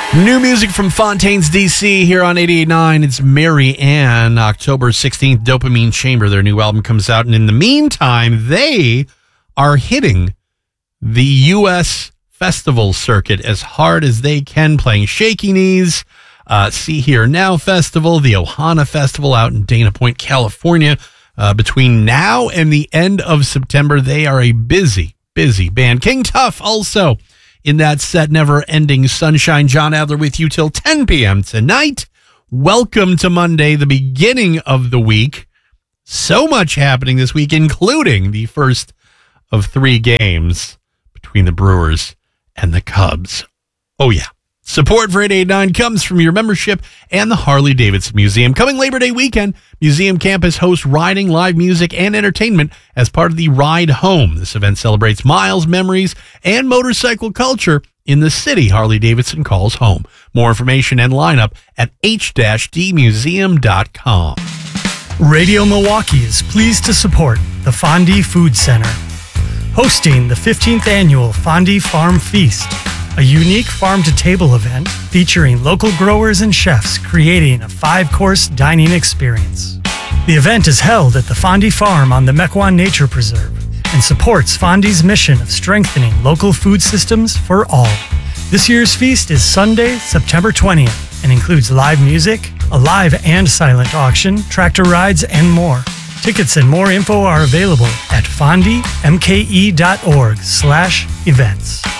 New music from Fontaines, D.C. here on 88.9. It's Mary Ann, October 16th, Dopamine Chamber. Their new album comes out. And in the meantime, they are hitting the U.S. festival circuit as hard as they can, playing Shaky Knees, See Here Now Festival, the Ohana Festival out in Dana Point, California. Between now and the end of September, they are a busy band. King Tuff also in that set, Never Ending Sunshine. John Adler with you till 10 p.m. tonight. Welcome to Monday, the beginning of the week. So much happening this week, including the first of 3 games between the Brewers and the Cubs. Oh, yeah. Support for 889 comes from your membership and the Harley-Davidson Museum. Coming Labor Day weekend, Museum Campus hosts riding, live music, and entertainment as part of the Ride Home. This event celebrates miles, memories, and motorcycle culture in the city Harley-Davidson calls home. More information and lineup at h-dmuseum.com. Radio Milwaukee is pleased to support the Fondue Food Center, hosting the 15th annual Fondue Farm Feast, a unique farm-to-table event featuring local growers and chefs creating a 5-course dining experience. The event is held at the Fondue Farm on the Mequon Nature Preserve and supports Fondue's mission of strengthening local food systems for all. This year's feast is Sunday, September 20th, and includes live music, a live and silent auction, tractor rides, and more. Tickets and more info are available at fondumke.org/events.